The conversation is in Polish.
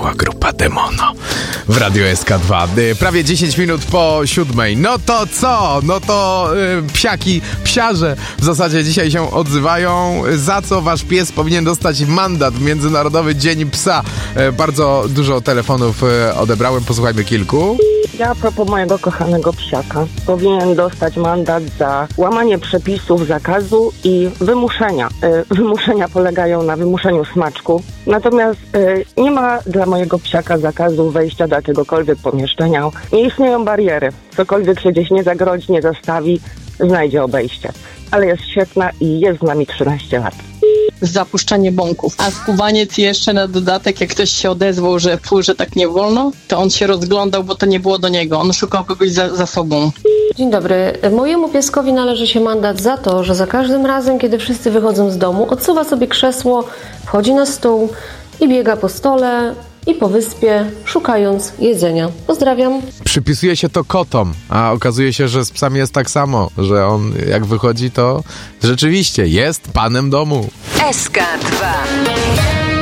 Nowa grupa Demono w Radio SK2. Prawie 10 minut po 7. No to co? No to psiaki, psiarze w zasadzie dzisiaj się odzywają. Za co wasz pies powinien dostać mandat w Międzynarodowy Dzień Psa? Bardzo dużo telefonów odebrałem, posłuchajmy kilku. Ja a propos mojego kochanego psiaka powinien dostać mandat za łamanie przepisów zakazu i wymuszenia. Wymuszenia polegają na wymuszeniu smaczku. Natomiast nie ma dla mojego psiaka zakazu wejścia do jakiegokolwiek pomieszczenia. Nie istnieją bariery. Cokolwiek się gdzieś nie zagrodzi, nie zastawi, znajdzie obejście. Ale jest świetna i jest z nami 13 lat. Zapuszczanie bąków. A skubaniec jeszcze na dodatek, jak ktoś się odezwał, że tak nie wolno, to on się rozglądał, bo to nie było do niego. On szukał kogoś za sobą. Dzień dobry. Mojemu pieskowi należy się mandat za to, że za każdym razem, kiedy wszyscy wychodzą z domu, odsuwa sobie krzesło, wchodzi na stół i biega po stole i po wyspie, szukając jedzenia. Pozdrawiam. Przypisuje się to kotom, a okazuje się, że z psami jest tak samo, że on jak wychodzi, to rzeczywiście jest panem domu. SK2